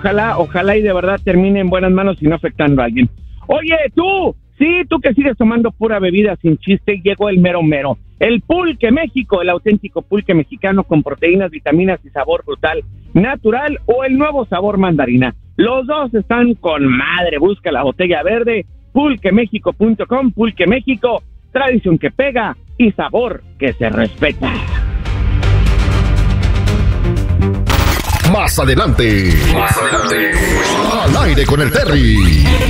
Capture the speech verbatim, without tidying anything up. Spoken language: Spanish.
ojalá, ojalá y de verdad termine en buenas manos y no afectando a alguien. Oye, tú, sí, tú que sigues tomando pura bebida sin chiste, llegó el mero mero. El Pulque México, el auténtico pulque mexicano con proteínas, vitaminas y sabor brutal, natural, o el nuevo sabor mandarina. Los dos están con madre. Busca la botella verde, pulque méxico punto com. Pulque México, tradición que pega y sabor que se respeta. Más adelante, más adelante, al aire con el Terry.